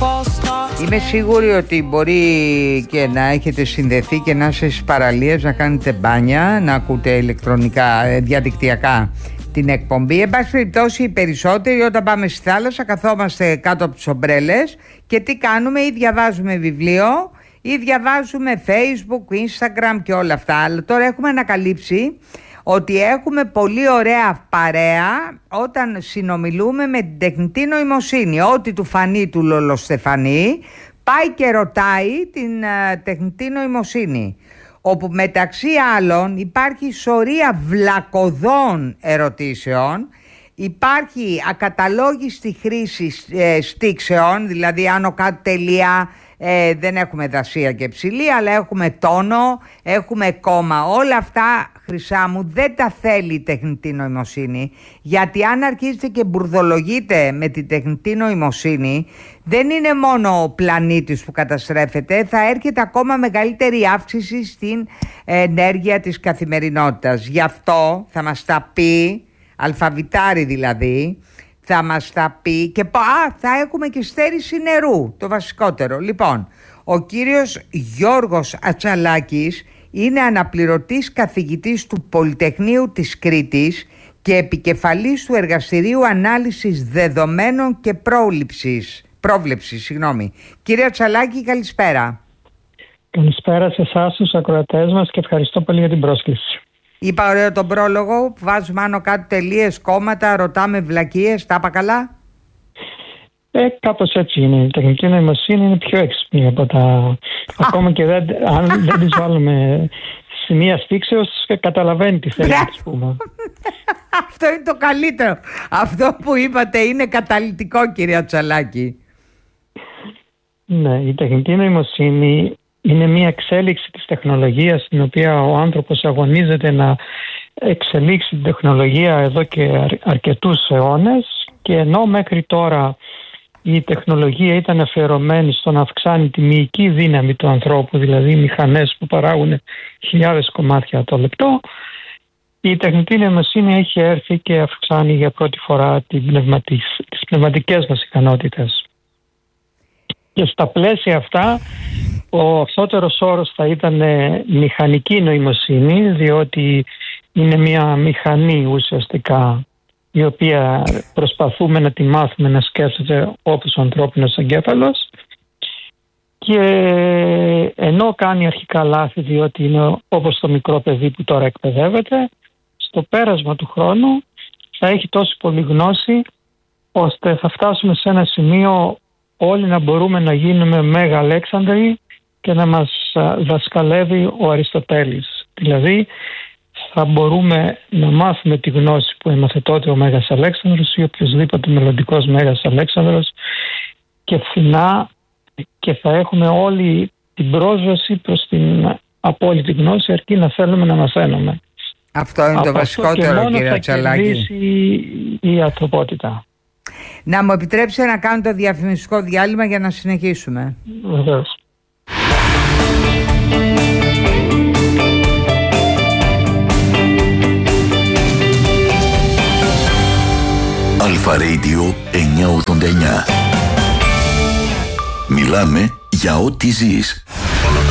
Είμαι σίγουρη ότι μπορεί και να έχετε συνδεθεί και να είστε στις παραλίες, να κάνετε μπάνια, να ακούτε ηλεκτρονικά, διαδικτυακά την εκπομπή. Εν πάση περιπτώσει, οι περισσότεροι όταν πάμε στη θάλασσα καθόμαστε κάτω από τις ομπρέλες και τι κάνουμε? Ή διαβάζουμε βιβλίο ή διαβάζουμε Facebook, Instagram και όλα αυτά. Αλλά τώρα έχουμε ανακαλύψει ότι έχουμε πολύ ωραία παρέα όταν συνομιλούμε με την τεχνητή νοημοσύνη. Ό,τι του φανεί του Λολοστεφανή πάει και ρωτάει την τεχνητή νοημοσύνη, όπου μεταξύ άλλων υπάρχει σωρία βλακωδών ερωτήσεων, υπάρχει ακαταλόγιστη χρήση στίξεων, δηλαδή άνω κάτω τελεία, δεν έχουμε δασία και ψηλή, αλλά έχουμε τόνο, έχουμε κόμμα. Όλα αυτά, χρυσά μου, δεν τα θέλει η τεχνητή νοημοσύνη, γιατί αν αρχίζετε και μπουρδολογείτε με τη τεχνητή νοημοσύνη, δεν είναι μόνο ο πλανήτης που καταστρέφεται, θα έρχεται ακόμα μεγαλύτερη αύξηση στην ενέργεια της καθημερινότητας. Γι' αυτό θα μας τα πει, αλφαβητάρι δηλαδή, θα μας τα πει και θα έχουμε και στέρηση νερού, το βασικότερο. Λοιπόν, ο κύριος Γιώργος Ατσαλάκης είναι αναπληρωτής καθηγητής του Πολυτεχνείου της Κρήτης και επικεφαλής του Εργαστηρίου Ανάλυσης Δεδομένων και Πρόβλεψης. Κύριε Ατσαλάκη, καλησπέρα. Καλησπέρα σε εσάς, τους ακροατές μας, και ευχαριστώ πολύ για την πρόσκληση. Είπα ωραίο τον πρόλογο, βάζουμε άνω κάτω τελείες, κόμματα, ρωτάμε βλακίες, τα είπα καλά? Κάπως έτσι είναι. Η τεχνητή νοημοσύνη είναι πιο έξυπνη από τα... Ακόμα και αν δεν τις βάλουμε σημεία στίξεως, καταλαβαίνει τι θέλει να της πούμε. Αυτό είναι το καλύτερο. Αυτό που είπατε είναι καταλυτικό, κύριε Ατσαλάκη. Ναι, η τεχνητή νοημοσύνη είναι μια εξέλιξη της τεχνολογίας, στην οποία ο άνθρωπος αγωνίζεται να εξελίξει την τεχνολογία εδώ και αρκετούς αιώνες, και ενώ μέχρι τώρα η τεχνολογία ήταν αφιερωμένη στο να αυξάνει τη μυϊκή δύναμη του ανθρώπου, δηλαδή μηχανές που παράγουν χιλιάδες κομμάτια το λεπτό, η τεχνητή νοημοσύνη έχει έρθει και αυξάνει για πρώτη φορά τις πνευματικές μας ικανότητες. Και στα πλαίσια αυτά, ο αυστότερος όρος θα ήταν μηχανική νοημοσύνη, διότι είναι μια μηχανή ουσιαστικά, η οποία προσπαθούμε να τη μάθουμε να σκέφτεται όπως ο ανθρώπινος εγκέφαλος, και ενώ κάνει αρχικά λάθη, διότι είναι όπως το μικρό παιδί που τώρα εκπαιδεύεται, στο πέρασμα του χρόνου θα έχει τόσο πολύ γνώση, ώστε θα φτάσουμε σε ένα σημείο όλοι να μπορούμε να γίνουμε Μέγα Αλέξανδροι και να μας δασκαλεύει ο Αριστοτέλης. Δηλαδή θα μπορούμε να μάθουμε τη γνώση που έμαθε τότε ο Μέγας Αλέξανδρος ή οποιοσδήποτε μελλοντικός Μέγας Αλέξανδρος, και φθηνά, και θα έχουμε όλη την πρόσβαση προς την απόλυτη γνώση, αρκεί να θέλουμε να μαθαίνουμε. Αυτό είναι το βασικότερο, κύριε Ατσαλάκη. Θα κερδίσει η ανθρωπότητα. Να μου επιτρέψετε να κάνω το διαφημιστικό διάλειμμα για να συνεχίσουμε. Βεβαίως. Αλφα Radio 989. Μιλάμε για ό,τι ζεις.